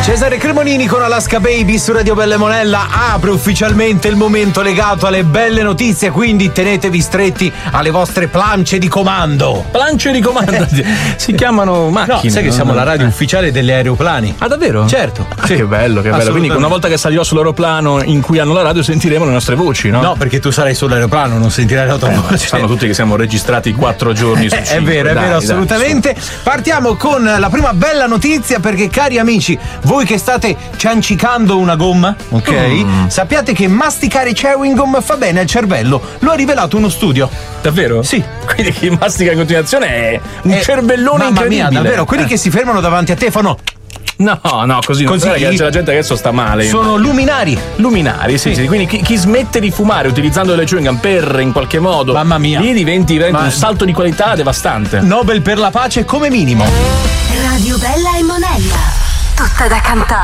Cesare Cremonini con Alaska Baby su Radio Belle Monella apre ufficialmente il momento legato alle belle notizie, quindi tenetevi stretti alle vostre plance di comando. Plance di comando? Si chiamano macchine. No, sai che siamo la radio ufficiale degli aeroplani. Ah, davvero? Certo. Sì. Che bello, che bello. Quindi una volta che salirò sull'aeroplano in cui hanno la radio sentiremo le nostre voci, no? No, perché tu sarai sull'aeroplano, non sentirai la tua voce. Sanno tutti che siamo registrati 4 giorni su 5. È vero, assolutamente. Partiamo con la prima bella notizia perché, cari amici, voi che state ciancicando una gomma, ok? Sappiate che masticare chewing gum fa bene al cervello. Lo ha rivelato uno studio. Davvero? Sì. Quindi chi mastica in continuazione è un cervellone incredibile. Mamma mia, davvero. Quelli che si fermano davanti a te fanno... No, così non c'è la gente che adesso sta male. Sono luminari. Luminari, sì. Quindi chi smette di fumare utilizzando le chewing gum per in qualche modo, mamma mia, lì diventi un salto di qualità devastante. Nobel per la pace come minimo. Radio Bella e Monella. Tutta da cantare.